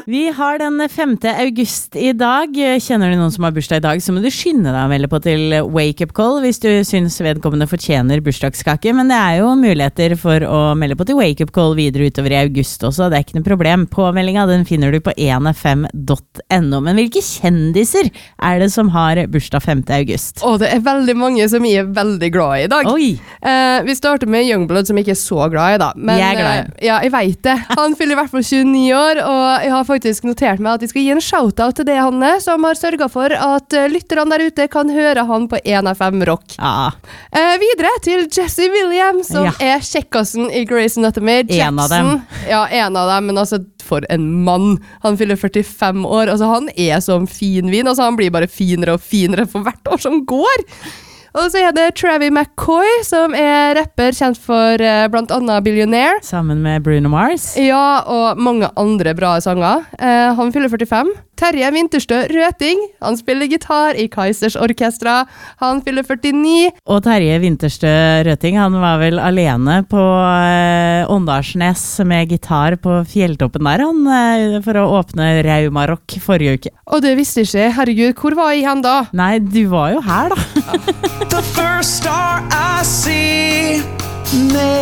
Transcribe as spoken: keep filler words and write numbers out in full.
Vi har den femte august I dag. Kjenner du noen som har bursdag I dag, så må du skynde deg å melde på til Wake Up Call hvis du synes vedkommende fortjener bursdagskake, men det er jo muligheter for å melde på til Wake Up Call videre utover I august også, det er ikke noe problem. Påmeldinga den finner du på en f m punktum no. Men hvilke kjendiser er det som har bursdag femte august? Åh, det er veldig mange som jeg er veldig glad I I dag. Oi! Eh, vi starter med Youngblood, som jeg ikke er så glad I da. Men, jeg er glad I. Eh, ja, jeg vet det. Han fyller I hvert fall tjueni år, og jeg har faktisk notert meg at jeg skal gi en shoutout til det han er, som har sørget for at uh, lytterne der ute kan høre han på en F M Rock. Ja. Uh, videre til Jesse Williams, som ja. er kjekkassen I Grey's Anatomy. En av dem. Ja, en av dem, men altså for en mann. Han fyller førtifem år, altså han er som fin vin, altså han blir bare finere og finere for hvert år som går. Og så er det Travis McCoy, som er rapper kjent for uh, blant annet Billionaire. Sammen med Bruno Mars. Ja, og mange andre bra sanger. Uh, han fyller førtifem. Terje Vinterstø Røting, han spiller gitar I Kaisers Orkestra. Han fyller førtini. Og Terje Vinterstø Røting, han var vel alene på uh, Åndalsnes med gitar på fjelltoppen der, han, uh, for å åpne Rauma Rock forrige uke. Og det visste ikke. Herregud, hvor var jeg hen da? Nei, du var jo her da. The first star I see,